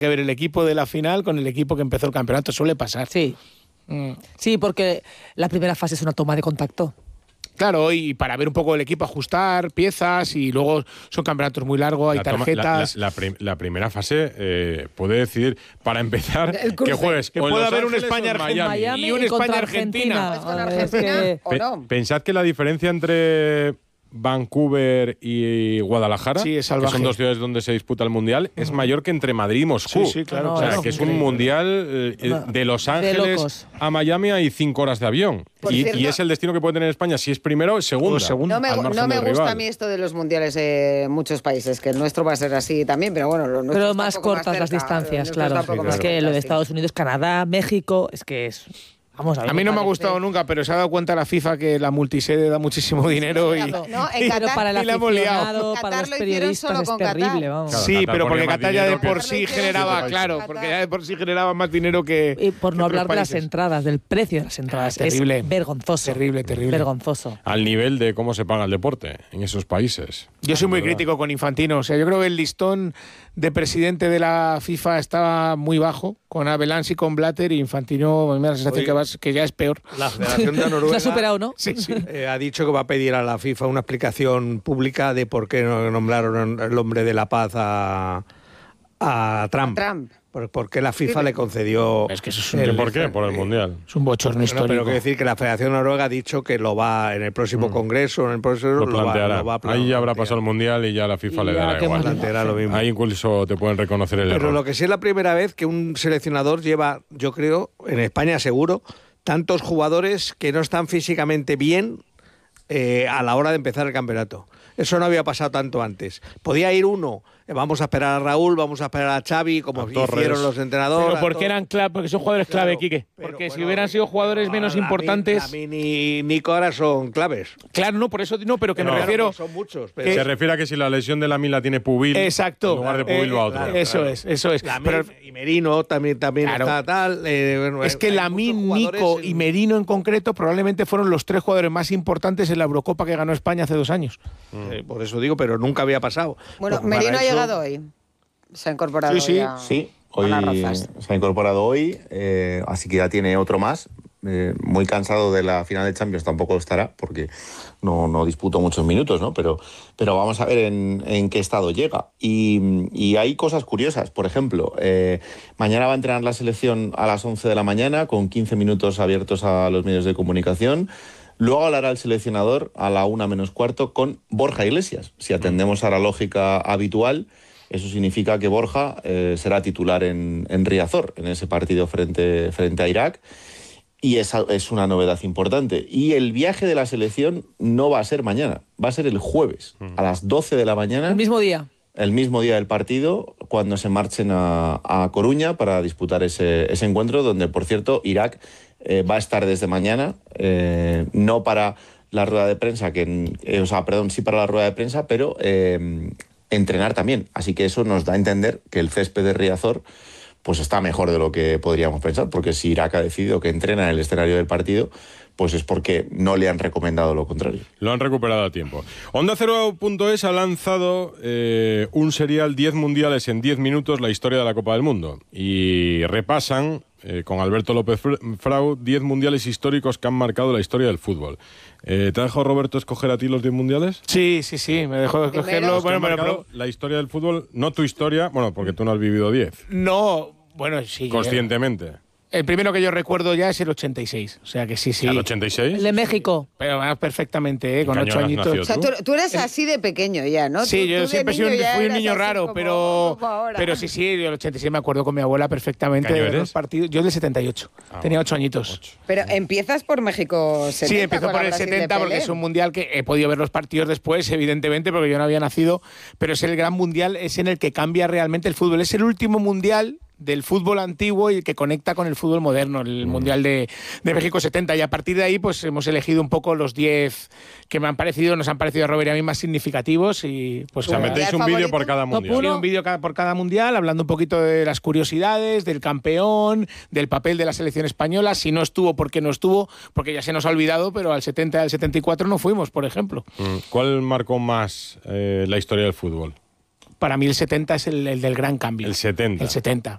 que ver el equipo de la final con el equipo que empezó el campeonato, suele pasar. Sí. Sí, porque la primera fase es una toma de contacto. Claro, y para ver un poco el equipo, ajustar piezas, y luego son campeonatos muy largos, hay tarjetas. La primera fase puede decidir, para empezar, que juegues. Que pueda haber un España-Argentina y un España-Argentina. ¿Es con Argentina o no? Pensad que la diferencia entre Vancouver y Guadalajara, sí, es que son dos ciudades donde se disputa el Mundial, es mayor que entre Madrid y Moscú. Sí, claro. O sea, que es un Mundial de Los Ángeles a Miami hay 5 horas de avión. Y es el destino que puede tener España, si es primero o segundo. No me gusta a mí esto de los mundiales de muchos países, que el nuestro va a ser así también, pero bueno, lo nuestro pero es más cortas las distancias, claro. Es que lo de Estados Unidos, Canadá, México, es que es... Vamos, a mí no me ha gustado nunca, pero se ha dado cuenta la FIFA que la multisede da muchísimo dinero pero para el aficionado, para los periodistas es terrible, vamos. Sí, pero porque Qatar ya de por sí generaba, porque ya de por sí generaba más dinero que... Y por no hablar de las entradas, del precio de las entradas. Terrible. Es vergonzoso. Terrible. Vergonzoso. Al nivel de cómo se paga el deporte en esos países. Yo soy muy crítico con Infantino. O sea, yo creo que el listón de presidente de la FIFA estaba muy bajo, con Abelans y con Blatter, y Infantino, me da la sensación que ya es peor. La Federación de Noruega ¿Se ha superado, no? Sí. Ha dicho que va a pedir a la FIFA una explicación pública de por qué no nombraron el hombre de la paz a Trump. ¿Por qué la FIFA le concedió? Es que eso es ¿Por qué? Por el Mundial. Es un bochorno histórico. Pero quiero decir que la Federación Noruega ha dicho que lo va en el próximo congreso, lo planteará. va a Ahí ya habrá pasado el Mundial y ya la FIFA le dará igual. Planteará lo mismo. Ahí incluso te pueden reconocer el error. Pero lo que sí es la primera vez que un seleccionador lleva, yo creo, en España seguro, tantos jugadores que no están físicamente bien a la hora de empezar el campeonato. Eso no había pasado tanto antes. Podía ir uno, vamos a esperar a Raúl, vamos a esperar a Xavi, como hicieron los entrenadores. Pero porque eran clave, porque son jugadores clave, Quique. Porque si hubieran sido jugadores menos importantes... Lamin y Nico ahora son claves. Claro, no, por eso no, pero que me refiero... Son muchos. Pero se refiere a que si la lesión de Lamin la tiene Pubil, exacto, en lugar de Pubil va a otro. Eso es. Lamin y Merino también está tal. Es que Lamin, Nico y Merino en concreto probablemente fueron los 3 jugadores más importantes en la Eurocopa que ganó España hace 2 años. Por eso digo, pero nunca había pasado. Bueno, Merino ha llegado hoy. Se ha incorporado ya. Sí, hoy se ha incorporado hoy, así que ya tiene otro más. Muy cansado de la final de Champions tampoco estará, porque no disputó muchos minutos, ¿no? Pero vamos a ver en qué estado llega. Y hay cosas curiosas. Por ejemplo, mañana va a entrenar la selección a las 11 de la mañana, con 15 minutos abiertos a los medios de comunicación. Luego hablará el seleccionador a la 1:15 con Borja Iglesias. Si atendemos a la lógica habitual, eso significa que Borja será titular en Riazor, en ese partido frente a Irak. Y esa es una novedad importante. Y el viaje de la selección no va a ser mañana, va a ser el jueves, a las 12 de la mañana. El mismo día. El mismo día del partido, cuando se marchen a Coruña para disputar ese encuentro, donde, por cierto, Irak va a estar desde mañana, no para la rueda de prensa, sí para la rueda de prensa, pero entrenar también. Así que eso nos da a entender que el césped de Riazor pues está mejor de lo que podríamos pensar, porque si Irak ha decidido que entrena en el escenario del partido, pues es porque no le han recomendado lo contrario. Lo han recuperado a tiempo. Onda Cero.es ha lanzado un serial 10 mundiales en 10 minutos, la historia de la Copa del Mundo. Y repasan, con Alberto López Frau, 10 mundiales históricos que han marcado la historia del fútbol. ¿Te ha dejado Roberto escoger a ti los 10 mundiales? Sí, me dejó escogerlo. Bueno, la historia del fútbol, no tu historia, porque tú no has vivido 10. No, bueno, sí. Conscientemente. El primero que yo recuerdo ya es el 86, o sea que sí. ¿El 86? El de México. Pero perfectamente, con 8 añitos. O sea, tú eres así de pequeño ya, ¿no? Sí, yo siempre fui un niño raro, pero sí, el 86 me acuerdo con mi abuela perfectamente. ¿Qué año de eres? Los partidos. Yo del 78, tenía 8 añitos. 8. Pero empiezas por México 70. Sí, empezó por el 70 porque es un mundial que he podido ver los partidos después, evidentemente, porque yo no había nacido, pero es el gran mundial, es en el que cambia realmente el fútbol. Es el último mundial del fútbol antiguo y que conecta con el fútbol moderno, el Mundial de México 70. Y a partir de ahí pues hemos elegido un poco los 10 que nos han parecido a Robert y a mí más significativos. Y pues metéis un vídeo por cada mundial. Sí, un vídeo por cada mundial, hablando un poquito de las curiosidades, del campeón, del papel de la selección española, si no estuvo, por qué no estuvo, porque ya se nos ha olvidado, pero al 70 y al 74 no fuimos, por ejemplo. ¿Cuál marcó más la historia del fútbol? Para mí el 70 es el del gran cambio. El 70. El 70.